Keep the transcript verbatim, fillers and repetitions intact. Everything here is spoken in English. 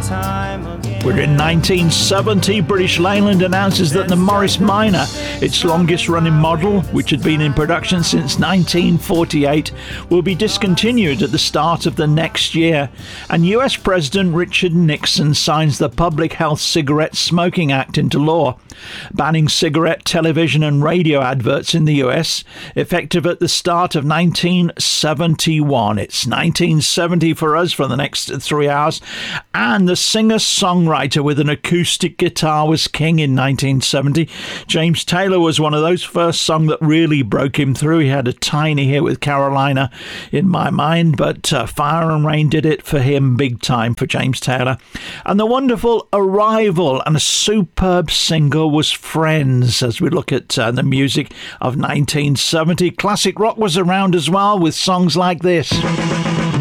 time again. We're in nineteen seventy. British Leyland announces that the Morris Minor, its longest running model, which had been in production since nineteen forty-eight, will be discontinued at the start of the next year. And U S President Richard Nixon signs the Public Health Cigarette Smoking Act into law, banning cigarette, television and radio adverts in the U S, effective at the start of nineteen seventy-one. It's nineteen seventy for us for the next three hours. And the singer-songwriter with an acoustic guitar was king in nineteen seventy. James Taylor was one of those first songs that really broke him through. He had a tiny hit with Carolina in my mind, but uh, Fire and Rain did it for him big time for James Taylor. And the wonderful Arrival and a superb single was Friends, as we look at uh, the music of nineteen seventy. Classic rock was around as well with songs like this.